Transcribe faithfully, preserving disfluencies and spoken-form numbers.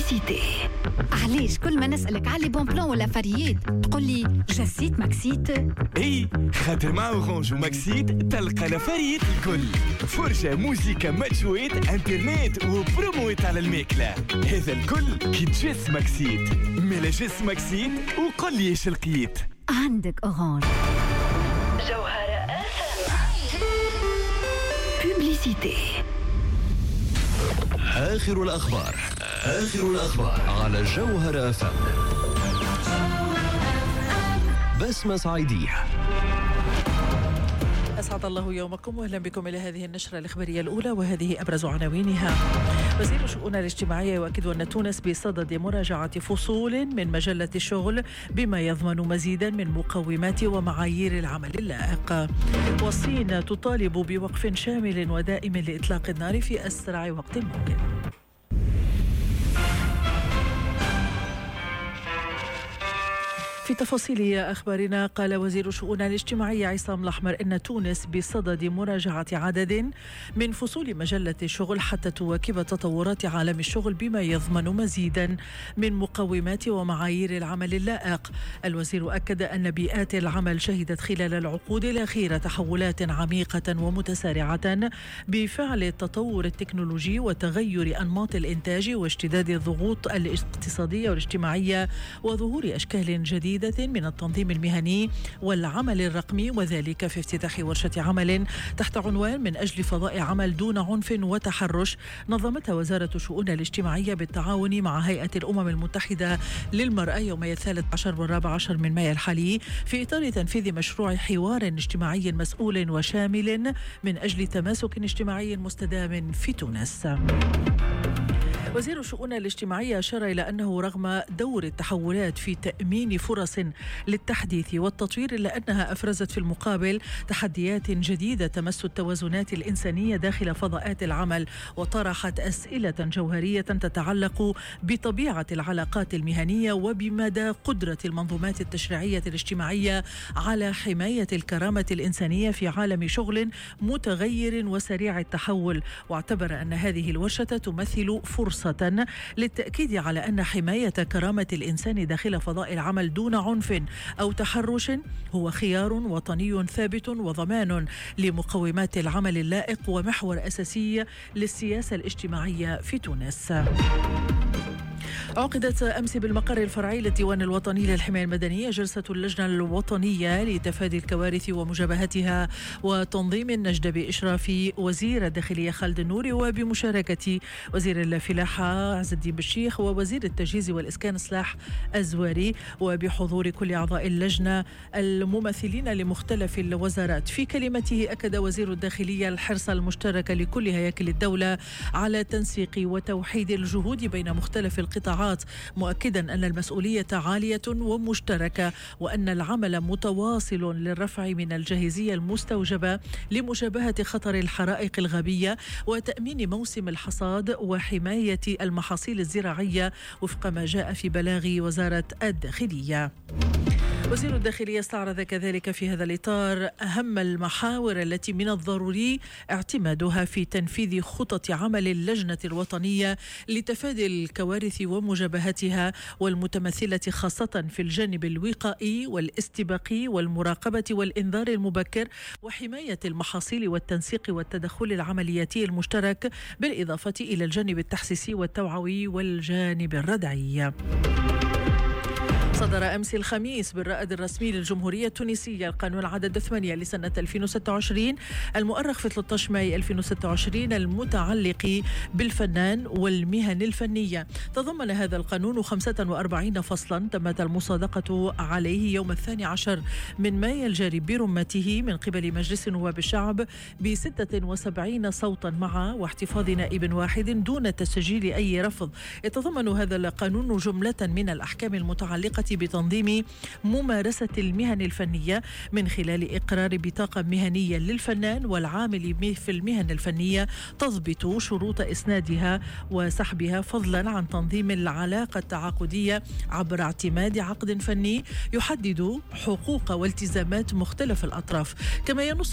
بوبليسيتي. علاش كل ما نسألك على بون بلان ولا فريات تقول لي جسيت ماكسيت؟ اي خاطر مع اورانج وماكسيت تلقى لفريات الكل، فرجة موسيقى ماتشويت انترنت وبرومويت على الماكلة. هذا الكل كي تجس ماكسيت. ملا جس ماكسيت وقل لي ايش لقيت. عندك اورانج. جوهرة أف أم. بوبليسيتي. آخر الأخبار آخر الأخبار على جوهرة أف أم. بسمة صعيدية. أسعد الله يومكم وأهلا بكم إلى هذه النشرة الإخبارية الأولى، وهذه أبرز عناوينها. وزير الشؤون الاجتماعية يؤكد أن تونس بصدد مراجعة فصول من مجلة الشغل بما يضمن مزيدا من مقومات ومعايير العمل اللائق. والصين تطالب بوقف شامل ودائم لإطلاق النار في أسرع وقت ممكن. في تفاصيل أخبارنا، قال وزير الشؤون الاجتماعية عصام الأحمر إن تونس بصدد مراجعة عدد من فصول مجلة الشغل حتى تواكب تطورات عالم الشغل بما يضمن مزيدا من مقومات ومعايير العمل اللائق. الوزير أكد أن بيئات العمل شهدت خلال العقود الأخيرة تحولات عميقة ومتسارعة بفعل التطور التكنولوجي وتغير أنماط الإنتاج واشتداد الضغوط الاقتصادية والاجتماعية وظهور أشكال جديدة من التنظيم المهني والعمل الرقمي، وذلك في افتتاح ورشة عمل تحت عنوان من أجل فضاء عمل دون عنف وتحرش نظمتها وزارة الشؤون الاجتماعية بالتعاون مع هيئة الأمم المتحدة للمرأة يومي الثالث عشر والرابع عشر من مايو الحالي في إطار تنفيذ مشروع حوار اجتماعي مسؤول وشامل من أجل تماسك اجتماعي مستدام في تونس. وزير الشؤون الاجتماعية أشار إلى أنه رغم دور التحولات في تأمين فرص للتحديث والتطوير إلا أنها أفرزت في المقابل تحديات جديدة تمس التوازنات الإنسانية داخل فضاءات العمل، وطرحت أسئلة جوهرية تتعلق بطبيعة العلاقات المهنية وبمدى قدرة المنظومات التشريعية الاجتماعية على حماية الكرامة الإنسانية في عالم شغل متغير وسريع التحول. واعتبر أن هذه الورشة تمثل فرصة للتأكيد على أن حماية كرامة الإنسان داخل فضاء العمل دون عنف أو تحرش هو خيار وطني ثابت وضمان لمقومات العمل اللائق ومحور أساسي للسياسة الاجتماعية في تونس. عقدت أمس بالمقر الفرعي للديوان الوطني للحماية المدنية جلسة اللجنة الوطنية لتفادي الكوارث ومجابهتها وتنظيم النجدة بإشراف وزير الداخلية خالد النوري وبمشاركة وزير الفلاحة عز الدين بالشيخ ووزير التجهيز والإسكان صلاح الزواري، وبحضور كل أعضاء اللجنة الممثلين لمختلف الوزارات. في كلمته أكد وزير الداخلية الحرص المشترك لكل هياكل الدولة على تنسيق وتوحيد الجهود بين مختلف القطاعات، مؤكدا أن المسؤولية عالية ومشتركة وأن العمل متواصل للرفع من الجاهزية المستوجبة لمجابهة خطر الحرائق الغابية وتأمين موسم الحصاد وحماية المحاصيل الزراعية وفق ما جاء في بلاغ وزارة الداخلية. وزير الداخلية استعرض كذلك في هذا الإطار أهم المحاور التي من الضروري اعتمادها في تنفيذ خطط عمل اللجنة الوطنية لتفادي الكوارث ومجابهتها، والمتمثلة خاصة في الجانب الوقائي والاستباقي والمراقبة والإنذار المبكر وحماية المحاصيل والتنسيق والتدخل العملياتي المشترك، بالإضافة إلى الجانب التحسيسي والتوعوي والجانب الردعي. صدر أمس الخميس بالرائد الرسمي للجمهورية التونسية القانون عدد ثمانية لسنة ألفين وستة وعشرين المؤرخ في ثلاثة عشر مايو ألفين وستة وعشرين المتعلق بالفنان والمهن الفنية. تضمن هذا القانون خمسة وأربعين فصلا تمت المصادقة عليه يوم الثاني عشر من مايو الجاري برمته من قبل مجلس نواب الشعب بستة وسبعين صوتا مع واحتفاظ نائب واحد دون تسجيل أي رفض. يتضمن هذا القانون جملة من الأحكام المتعلقة بتنظيم ممارسة المهن الفنية من خلال إقرار بطاقة مهنية للفنان والعامل في المهن الفنية تضبط شروط إسنادها وسحبها، فضلا عن تنظيم العلاقة التعاقدية عبر اعتماد عقد فني يحدد حقوق والتزامات مختلف الأطراف. كما ينص